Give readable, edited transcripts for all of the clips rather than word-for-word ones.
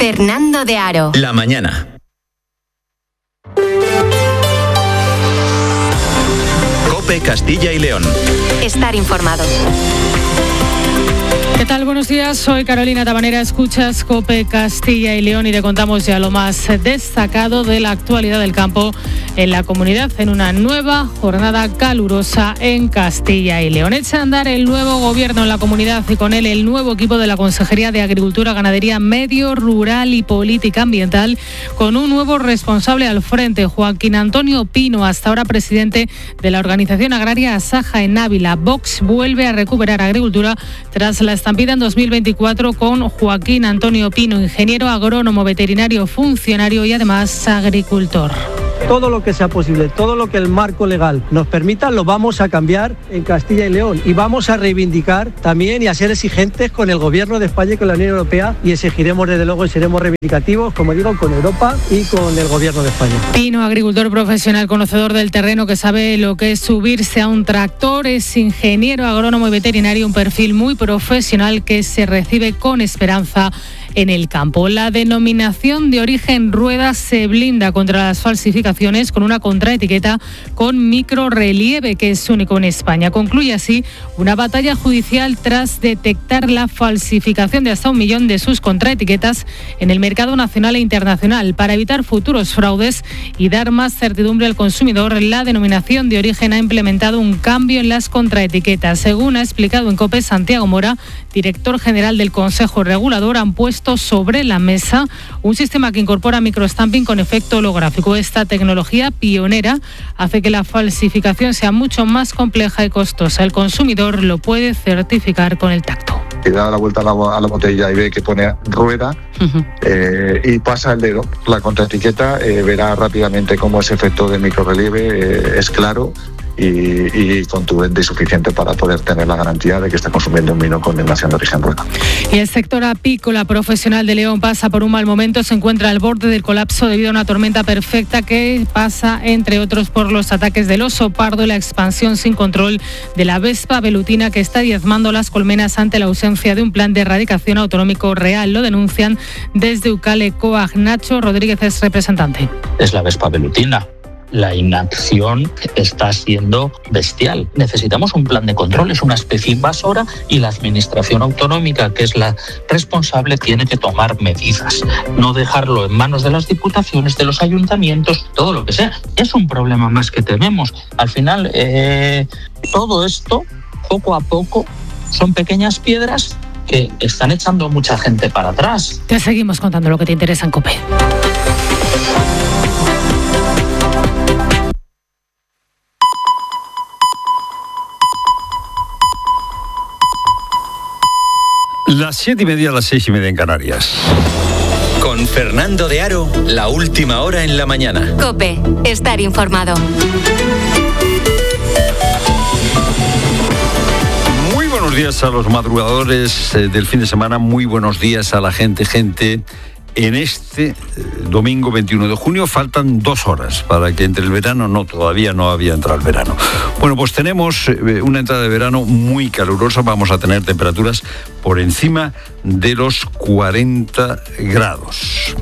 Fernando de Aro. La mañana. COPE Castilla y León. Estar informado. ¿Qué tal? Buenos días, soy Carolina Tabanera, escuchas COPE Castilla y León y te contamos ya lo más destacado de la actualidad del campo en la comunidad en una nueva jornada calurosa en Castilla y León. Echa a andar el nuevo gobierno en la comunidad y con él el nuevo equipo de la Consejería de Agricultura, Ganadería, Medio Rural y Política Ambiental, con un nuevo responsable al frente, Joaquín Antonio Pino, hasta ahora presidente de la organización agraria Asaja en Ávila. Vox vuelve a recuperar agricultura tras la estampida en 2024 con Joaquín Antonio Pino, ingeniero agrónomo, veterinario, funcionario y además agricultor. Todo lo que sea posible, todo lo que el marco legal nos permita, lo vamos a cambiar en Castilla y León y vamos a reivindicar también y a ser exigentes con el Gobierno de España y con la Unión Europea, y exigiremos desde luego y seremos reivindicativos, como digo, con Europa y con el Gobierno de España. Pino, agricultor profesional, conocedor del terreno, que sabe lo que es subirse a un tractor, es ingeniero agrónomo y veterinario, un perfil muy profesional que se recibe con esperanza en el campo. La denominación de origen Rueda se blinda contra las falsificaciones con una contraetiqueta con microrelieve que es único en España. Concluye así una batalla judicial tras detectar la falsificación de hasta 1 millón de sus contraetiquetas en el mercado nacional e internacional. Para evitar futuros fraudes y dar más certidumbre al consumidor, la denominación de origen ha implementado un cambio en las contraetiquetas. Según ha explicado en COPE Santiago Mora, director general del Consejo Regulador, han puesto sobre la mesa un sistema que incorpora microstamping con efecto holográfico. Esta tecnología pionera hace que la falsificación sea mucho más compleja y costosa. El consumidor lo puede certificar con el tacto. Que da la vuelta a la botella y ve que pone Rueda, y pasa el dedo, la contraetiqueta, verá rápidamente cómo ese efecto de microrelieve es claro y contundente y suficiente para poder tener la garantía de que está consumiendo un vino con denominación de origen Rueda. Y el sector apícola profesional de León pasa por un mal momento, se encuentra al borde del colapso debido a una tormenta perfecta que pasa, entre otros, por los ataques del oso pardo y la expansión sin control de la vespa velutina que está diezmando las colmenas ante la ausencia de un plan de erradicación autonómico real. Lo denuncian desde Ucale Coag. Nacho Rodríguez es representante. Es la vespa velutina. La inacción está siendo bestial. Necesitamos un plan de control, es una especie invasora y la administración autonómica, que es la responsable, tiene que tomar medidas. No dejarlo en manos de las diputaciones, de los ayuntamientos, todo lo que sea. Es un problema más que tenemos. Al final, todo esto, poco a poco, son pequeñas piedras que están echando mucha gente para atrás. Te seguimos contando lo que te interesa en COPE. Las 7:30, las 6:30 en Canarias. Con Fernando de Aro, la última hora en la mañana. COPE, estar informado. Muy buenos días a los madrugadores del fin de semana, muy buenos días a la gente. En este domingo 21 de junio faltan 2 horas para que entre el verano. Todavía no había entrado el verano. Bueno, pues tenemos una entrada de verano muy calurosa. Vamos a tener temperaturas por encima de los 40 grados.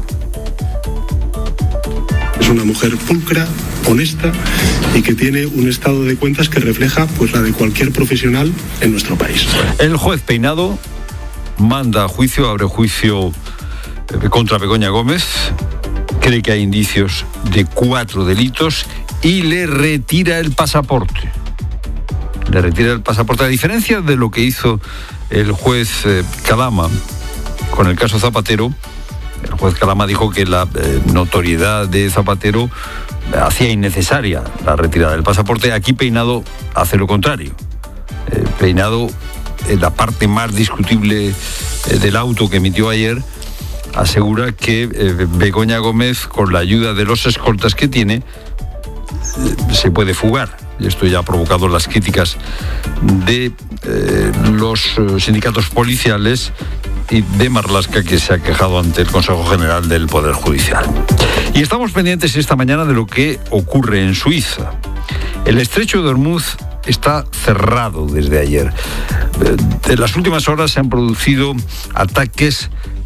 Es una mujer pulcra, honesta y que tiene un estado de cuentas que refleja pues la de cualquier profesional en nuestro país. El juez Peinado manda a juicio, abre juicio contra Begoña Gómez, cree que hay indicios de 4 delitos y le retira el pasaporte. A diferencia de lo que hizo el juez Calama con el caso Zapatero. El juez Calama dijo que la notoriedad de Zapatero hacía innecesaria la retirada del pasaporte. Aquí Peinado hace lo contrario. Peinado, en la parte más discutible del auto que emitió ayer, asegura que Begoña Gómez, con la ayuda de los escoltas que tiene, se puede fugar. Y esto ya ha provocado las críticas de los sindicatos policiales y de Marlaska, que se ha quejado ante el Consejo General del Poder Judicial. Y estamos pendientes esta mañana de lo que ocurre en Suiza. El estrecho de Hormuz está cerrado desde ayer. En las últimas horas se han producido ataques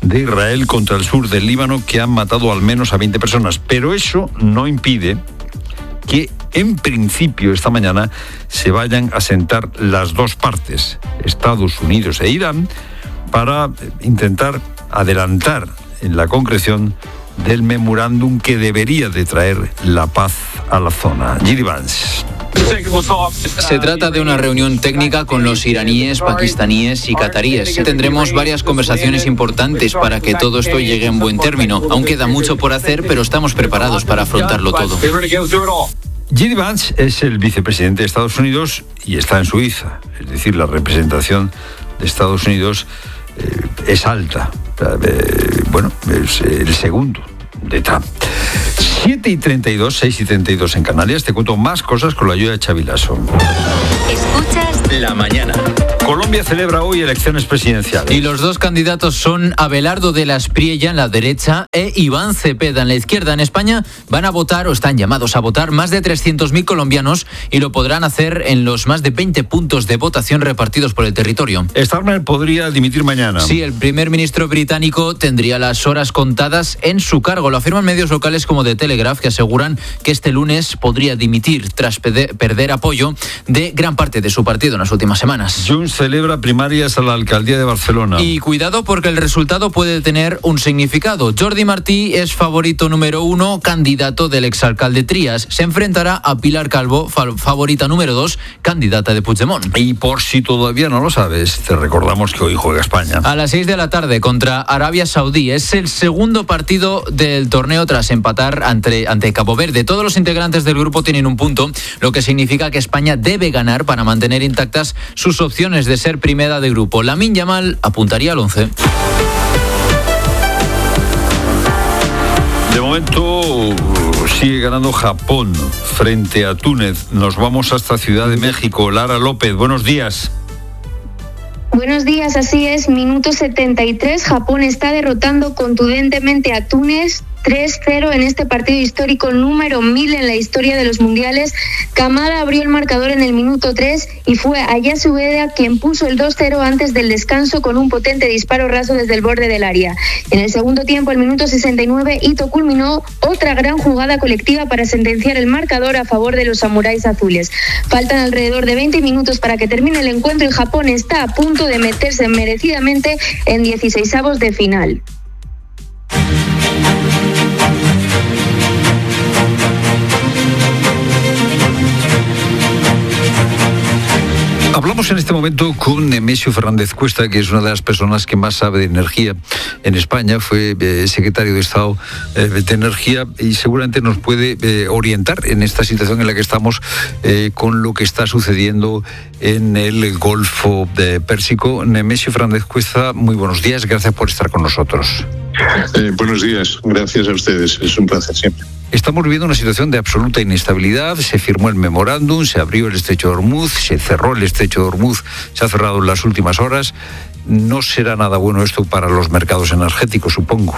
de Israel contra el sur del Líbano que han matado al menos a 20 personas. Pero eso no impide que en principio esta mañana se vayan a sentar las dos partes, Estados Unidos e Irán, para intentar adelantar en la concreción del memorándum que debería de traer la paz a la zona. Gilly Vance. Se trata de una reunión técnica con los iraníes, pakistaníes y cataríes. Tendremos varias conversaciones importantes para que todo esto llegue en buen término. Aún queda mucho por hacer, pero estamos preparados para afrontarlo todo. Gilly Vance es el vicepresidente de Estados Unidos y está en Suiza. Es decir, la representación de Estados Unidos es alta. Es el segundo de Trump. 7:32, 6:32 en Canarias. Te cuento más cosas con la ayuda de Xavi Lasso. Escuchas La mañana. Colombia celebra hoy elecciones presidenciales. Y los dos candidatos son Abelardo de la Espriella en la derecha e Iván Cepeda en la izquierda. En España van a votar, o están llamados a votar, más de 300.000 colombianos y lo podrán hacer en los más de 20 puntos de votación repartidos por el territorio. Starmer podría dimitir mañana. Sí, el primer ministro británico tendría las horas contadas en su cargo. Lo afirman medios locales como The Telegraph, que aseguran que este lunes podría dimitir tras perder apoyo de gran parte de su partido en las últimas semanas. Junts celebra primarias a la alcaldía de Barcelona. Y cuidado porque el resultado puede tener un significado. Jordi Martí es favorito número 1, candidato del exalcalde Trías. Se enfrentará a Pilar Calvo, favorita número 2, candidata de Puigdemont. Y por si todavía no lo sabes, te recordamos que hoy juega España. A las 6 de la tarde contra Arabia Saudí. Es el segundo partido del torneo tras empatar ante Cabo Verde. Todos los integrantes del grupo tienen un punto, lo que significa que España debe ganar para mantener intactas sus opciones de ser primera de grupo. Lamine Yamal apuntaría al 11. De momento sigue ganando Japón frente a Túnez. Nos vamos hasta Ciudad de México. Lara López, buenos días. Buenos días, así es. Minuto 73. Japón está derrotando contundentemente a Túnez 3-0 en este partido histórico número 1000 en la historia de los mundiales. Kamada abrió el marcador en el minuto 3 y fue Ayasu Ueda quien puso el 2-0 antes del descanso con un potente disparo raso desde el borde del área. En el segundo tiempo, el minuto 69, Ito culminó otra gran jugada colectiva para sentenciar el marcador a favor de los samuráis azules. Faltan alrededor de 20 minutos para que termine el encuentro y Japón está a punto de meterse merecidamente en 16avos de final. Hablamos en este momento con Nemesio Fernández Cuesta, que es una de las personas que más sabe de energía en España. Fue secretario de Estado de Energía y seguramente nos puede orientar en esta situación en la que estamos con lo que está sucediendo en el Golfo Pérsico. Nemesio Fernández Cuesta, muy buenos días, gracias por estar con nosotros. Buenos días, gracias a ustedes, es un placer siempre. Estamos viviendo una situación de absoluta inestabilidad. Se firmó el memorándum, se abrió el estrecho de Hormuz, se cerró el estrecho de Hormuz, se ha cerrado en las últimas horas. No será nada bueno esto para los mercados energéticos, supongo.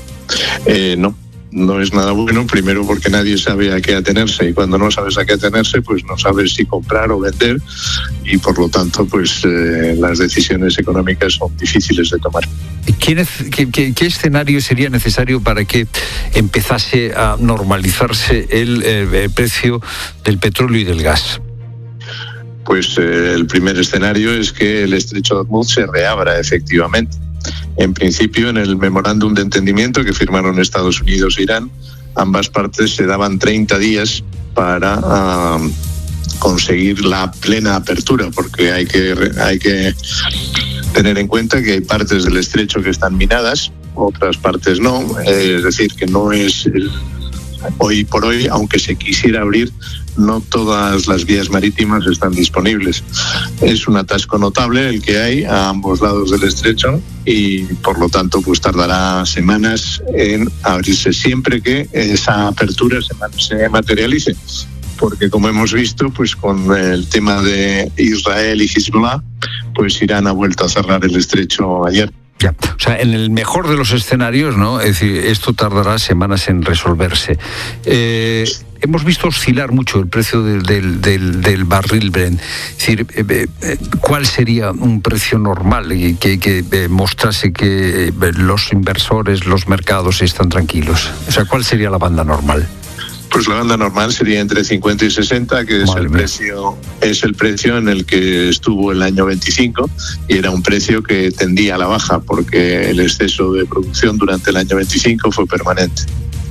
No es nada bueno, primero porque nadie sabe a qué atenerse y cuando no sabes a qué atenerse, pues no sabes si comprar o vender y por lo tanto pues las decisiones económicas son difíciles de tomar. ¿Qué escenario sería necesario para que empezase a normalizarse el precio del petróleo y del gas? Pues el primer escenario es que el estrecho de Hormuz se reabra efectivamente. En principio, en el memorándum de entendimiento que firmaron Estados Unidos e Irán, ambas partes se daban 30 días para conseguir la plena apertura, porque hay que tener en cuenta que hay partes del estrecho que están minadas, otras partes no, es decir, que no es hoy por hoy, aunque se quisiera abrir, no todas las vías marítimas están disponibles. Es un atasco notable el que hay a ambos lados del estrecho y por lo tanto pues tardará semanas en abrirse siempre que esa apertura se materialice. Porque como hemos visto, pues con el tema de Israel y Hezbollah, pues Irán ha vuelto a cerrar el estrecho ayer. Ya. O sea, en el mejor de los escenarios, ¿no? Es decir, esto tardará semanas en resolverse. hemos visto oscilar mucho el precio del barril Brent. Es decir, ¿cuál sería un precio normal que mostrase que los inversores, los mercados están tranquilos? O sea, ¿cuál sería la banda normal? Pues la banda normal sería entre 50 y 60, que es el precio en el que estuvo el año 25, y era un precio que tendía a la baja porque el exceso de producción durante el año 25 fue permanente.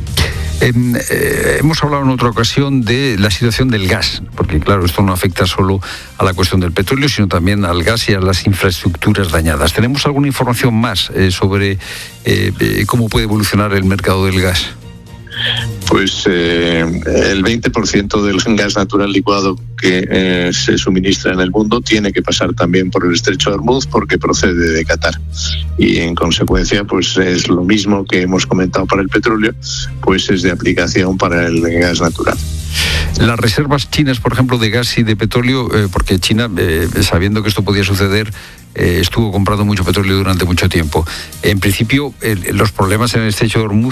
Hemos hablado en otra ocasión de la situación del gas, porque claro, esto no afecta solo a la cuestión del petróleo, sino también al gas y a las infraestructuras dañadas. ¿Tenemos alguna información más sobre cómo puede evolucionar el mercado del gas? Pues el 20% del gas natural licuado que se suministra en el mundo tiene que pasar también por el Estrecho de Hormuz porque procede de Qatar. Y en consecuencia, pues es lo mismo que hemos comentado para el petróleo, pues es de aplicación para el gas natural. Las reservas chinas, por ejemplo, de gas y de petróleo, porque China, sabiendo que esto podía suceder, estuvo comprando mucho petróleo durante mucho tiempo. En principio, los problemas en el Estrecho de Hormuz